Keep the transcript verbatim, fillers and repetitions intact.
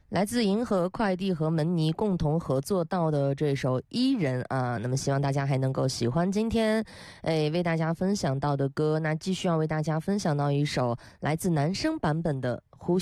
来自银河快递和门尼共同合作到的这首《伊人》啊，那么希望大家还能够喜欢今天诶为大家分享到的歌。那继续要为大家分享到一首来自男生版本的《呼吸》。